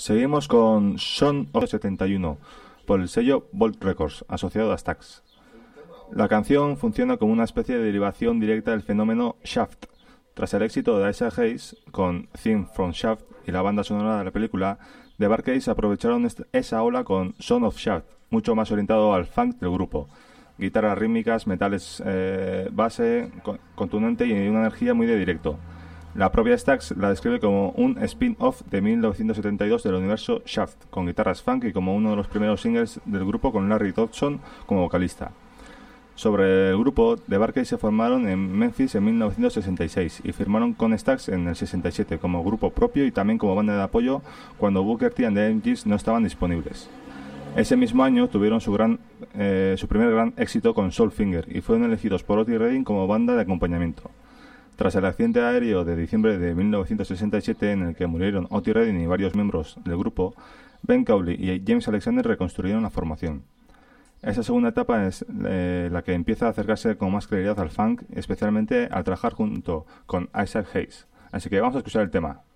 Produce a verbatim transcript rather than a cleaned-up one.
Seguimos con Son of setenta y uno por el sello Volt Records, asociado a Stax. La canción funciona como una especie de derivación directa del fenómeno Shaft. Tras el éxito de Isaac Hayes con Theme from Shaft y la banda sonora de la película, The Bar-Kays aprovecharon esa ola con Son of Shaft, mucho más orientado al funk del grupo. Guitarras rítmicas, metales, eh, base contundente y una energía muy de directo. La propia Stax la describe como un spin-off de mil novecientos setenta y dos del universo Shaft, con guitarras funk y como uno de los primeros singles del grupo con Larry Dodson como vocalista. Sobre el grupo, The Bar-Kays se formaron en Memphis en mil novecientos sesenta y seis y firmaron con Stax en el sesenta y siete como grupo propio y también como banda de apoyo cuando Booker T and the M Gs no estaban disponibles. Ese mismo año tuvieron su, gran, eh, su primer gran éxito con Soulfinger y fueron elegidos por Otis Redding como banda de acompañamiento. Tras el accidente aéreo de diciembre de mil novecientos sesenta y siete en el que murieron Otis Redding y varios miembros del grupo, Ben Cowley y James Alexander reconstruyeron la formación. Esa segunda etapa es eh, la que empieza a acercarse con más claridad al funk, especialmente al trabajar junto con Isaac Hayes. Así que vamos a escuchar el tema.